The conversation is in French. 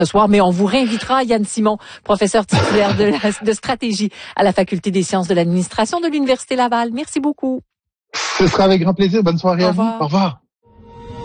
ce soir, mais on vous réinvitera, Yann Simon, professeur titulaire de stratégie à la Faculté des sciences de l'administration de l'Université Laval. Merci beaucoup. Ce sera avec grand plaisir. Bonne soirée à vous. Au revoir.